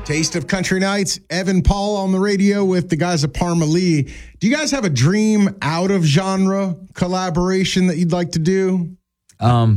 Taste of Country Nights, Evan Paul on the radio with the guys at Parma Lee. Do you guys have a dream out of genre collaboration that you'd like to do?